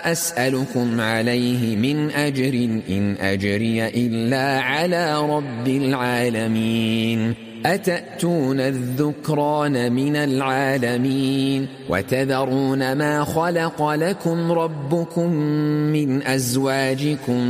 أسألكم عليه من أجر إن أجري إلا على رب العالمين أتأتون الذكران من العالمين وتذرون ما خلق لكم ربكم من أزواجكم